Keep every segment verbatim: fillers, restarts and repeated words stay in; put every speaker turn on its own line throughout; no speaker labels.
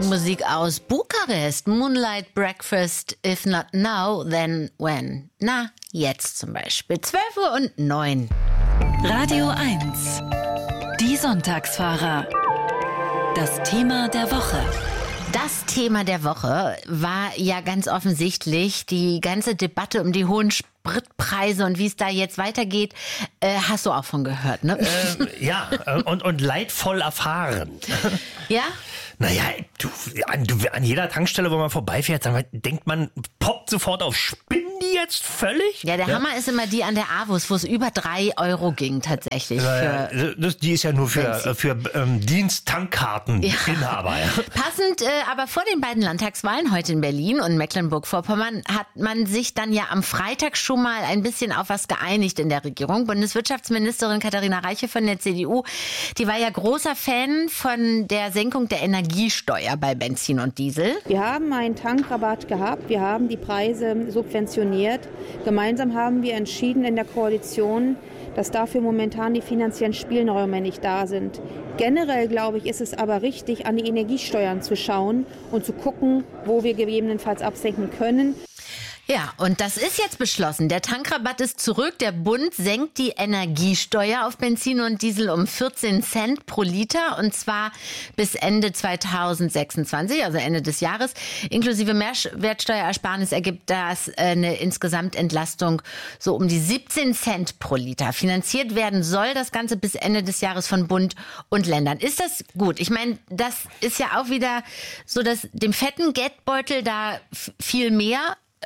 Musik aus Bukarest. Moonlight Breakfast, if not now, then when? Na, jetzt zum Beispiel. zwölf Uhr und neun.
Radio eins. Die Sonntagsfahrer. Das Thema der Woche.
Das Thema der Woche war ja ganz offensichtlich die ganze Debatte um die hohen Spritpreise und wie es da jetzt weitergeht. Äh, hast du auch von gehört, ne?
Äh, ja, und, und leidvoll erfahren.
Ja?
Naja, du, an, du, an jeder Tankstelle, wo man vorbeifährt, denkt man, poppt sofort auf, spinnen die jetzt völlig?
Ja, der
ja.
Hammer ist immer die an der A W U S, wo es über drei Euro ging tatsächlich.
Ja,
für
das, die ist ja nur für, für ähm, Diensttankkarteninhaber. Ja.
Ja. Passend, äh, aber vor den beiden Landtagswahlen heute in Berlin und Mecklenburg-Vorpommern hat man sich dann ja am Freitag schon mal ein bisschen auf was geeinigt in der Regierung. Bundeswirtschaftsministerin Katharina Reiche von der C D U, die war ja großer Fan von der Senkung der Energiesteuer bei Benzin und Diesel.
Wir haben einen Tankrabatt gehabt, wir haben die Preise subventioniert. Gemeinsam haben wir entschieden in der Koalition, dass dafür momentan die finanziellen Spielräume nicht da sind. Generell, glaube ich, ist es aber richtig, an die Energiesteuern zu schauen und zu gucken, wo wir gegebenenfalls absenken können.
Ja, und das ist jetzt beschlossen. Der Tankrabatt ist zurück. Der Bund senkt die Energiesteuer auf Benzin und Diesel um vierzehn Cent pro Liter und zwar bis Ende zweitausendsechsundzwanzig, also Ende des Jahres. Inklusive Mehrwertsteuerersparnis ergibt das eine Insgesamtentlastung so um die siebzehn Cent pro Liter. Finanziert werden soll das Ganze bis Ende des Jahres von Bund und Ländern. Ist das gut? Ich meine, das ist ja auch wieder so, dass dem fetten Geldbeutel da viel mehr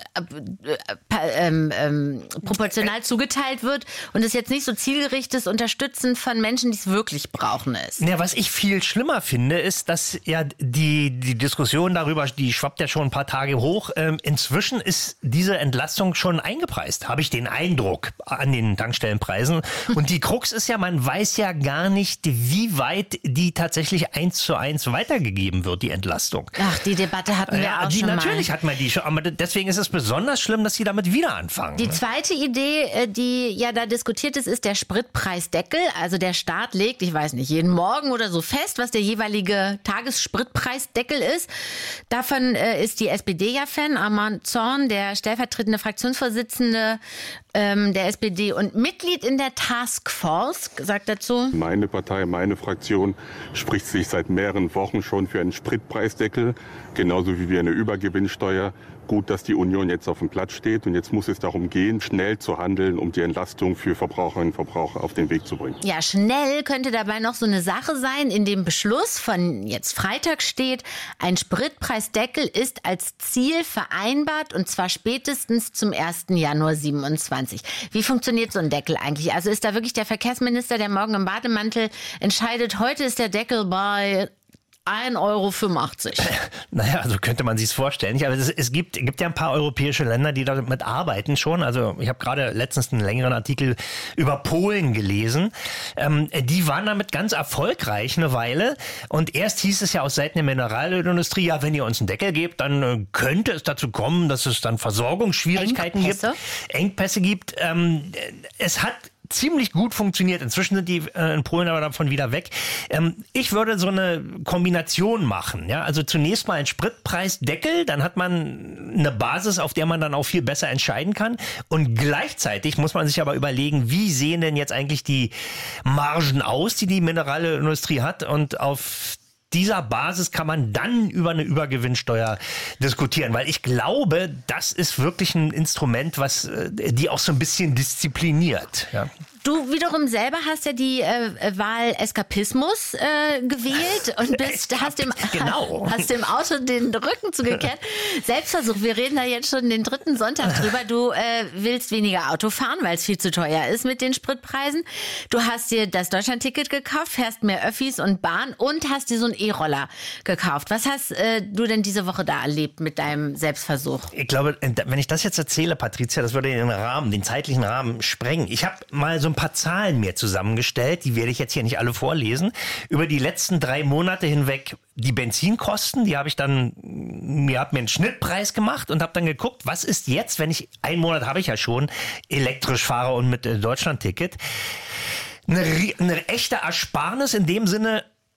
Ähm, ähm, proportional zugeteilt wird und es jetzt nicht so zielgerichtetes Unterstützen von Menschen, die es wirklich brauchen, ist.
Ja, was ich viel schlimmer finde, ist, dass ja die, die Diskussion darüber, die schwappt ja schon ein paar Tage hoch. Ähm, inzwischen ist diese Entlastung schon eingepreist, habe ich den Eindruck, an den Tankstellenpreisen. Und die Krux ist ja, man weiß ja gar nicht, wie weit die tatsächlich eins zu eins weitergegeben wird, die Entlastung.
Ach, die Debatte hatten wir
ja,
auch
die,
schon
natürlich
mal.
hat man die schon, aber deswegen ist es besonders schlimm, dass sie damit wieder anfangen.
Die zweite Idee, die ja da diskutiert ist, ist der Spritpreisdeckel. Also der Staat legt, ich weiß nicht, jeden Morgen oder so fest, was der jeweilige Tagesspritpreisdeckel ist. Davon äh, ist die S P D ja Fan. Armand Zorn, der stellvertretende Fraktionsvorsitzende ähm, der S P D und Mitglied in der Taskforce, sagt dazu:
Meine Partei, meine Fraktion spricht sich seit mehreren Wochen schon für einen Spritpreisdeckel, genauso wie wir eine Übergewinnsteuer. Gut, dass die Union jetzt auf dem Platz steht und jetzt muss es darum gehen, schnell zu handeln, um die Entlastung für Verbraucherinnen und Verbraucher auf den Weg zu bringen.
Ja, schnell könnte dabei noch so eine Sache sein. In dem Beschluss von jetzt Freitag steht, ein Spritpreisdeckel ist als Ziel vereinbart und zwar spätestens zum ersten Januar siebenundzwanzig. Wie funktioniert so ein Deckel eigentlich? Also ist da wirklich der Verkehrsminister, der morgen im Bademantel entscheidet, heute ist der Deckel bei ein Euro fünfundachtzig.
Naja, so könnte man sich es vorstellen. Aber es, es gibt, gibt ja ein paar europäische Länder, die damit arbeiten schon. Also ich habe gerade letztens einen längeren Artikel über Polen gelesen. Ähm, die waren damit ganz erfolgreich eine Weile. Und erst hieß es ja aus Seiten der Mineralölindustrie, ja, wenn ihr uns einen Deckel gebt, dann äh, könnte es dazu kommen, dass es dann Versorgungsschwierigkeiten
Engpässe?
gibt. Engpässe gibt. Ähm, es hat ziemlich gut funktioniert. Inzwischen sind die äh, in Polen aber davon wieder weg. Ähm, ich würde so eine Kombination machen. Ja? Also zunächst mal ein Spritpreisdeckel, dann hat man eine Basis, auf der man dann auch viel besser entscheiden kann. Und gleichzeitig muss man sich aber überlegen, wie sehen denn jetzt eigentlich die Margen aus, die die Mineralölindustrie hat, und auf dieser Basis kann man dann über eine Übergewinnsteuer diskutieren, weil ich glaube, das ist wirklich ein Instrument, was äh, die auch so ein bisschen diszipliniert. Ja.
Du wiederum selber hast ja die äh, Wahl Eskapismus äh, gewählt und bist, hast, dem,
genau.
hast dem Auto den Rücken zugekehrt. Selbstversuch, wir reden da jetzt schon den dritten Sonntag drüber. Du äh, willst weniger Auto fahren, weil es viel zu teuer ist mit den Spritpreisen. Du hast dir das Deutschlandticket gekauft, fährst mehr Öffis und Bahn und hast dir so einen E-Roller gekauft. Was hast äh, du denn diese Woche da erlebt mit deinem Selbstversuch?
Ich glaube, wenn ich das jetzt erzähle, Patricia, das würde den Rahmen, den zeitlichen Rahmen sprengen. Ich habe mal so ein paar Zahlen mir zusammengestellt, die werde ich jetzt hier nicht alle vorlesen. Über die letzten drei Monate hinweg die Benzinkosten, die habe ich dann, mir habe mir einen Schnittpreis gemacht und habe dann geguckt, was ist jetzt, wenn ich, einen Monat habe ich ja schon, elektrisch fahre und mit Deutschlandticket. Eine, eine echte Ersparnis in dem Sinne,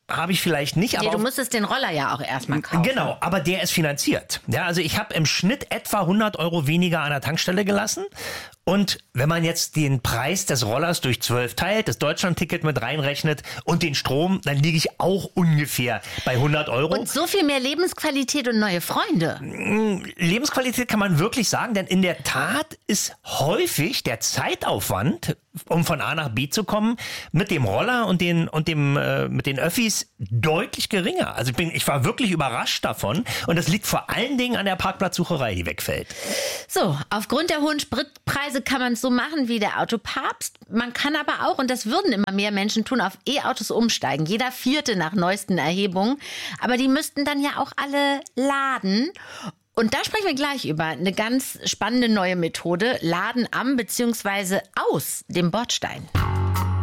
habe ich vielleicht nicht.
Nee,
aber
du musstest den Roller ja auch erstmal kaufen.
Genau, aber der ist finanziert. Ja, also ich habe im Schnitt etwa hundert Euro weniger an der Tankstelle gelassen. Und wenn man jetzt den Preis des Rollers durch zwölf teilt, das Deutschlandticket mit reinrechnet und den Strom, dann liege ich auch ungefähr bei hundert Euro.
Und so viel mehr Lebensqualität und neue Freunde.
Lebensqualität kann man wirklich sagen, denn in der Tat ist häufig der Zeitaufwand, um von A nach B zu kommen, mit dem Roller und den und dem äh, mit den Öffis deutlich geringer. Also ich bin, ich war wirklich überrascht davon und das liegt vor allen Dingen an der Parkplatzsucherei, die wegfällt.
So, aufgrund der hohen Spritpreise kann man es so machen wie der Autopapst. Man kann aber auch, und das würden immer mehr Menschen tun, auf E-Autos umsteigen. Jeder Vierte nach neuesten Erhebungen. Aber die müssten dann ja auch alle laden. Und da sprechen wir gleich über eine ganz spannende neue Methode. Laden am bzw. aus dem Bordstein.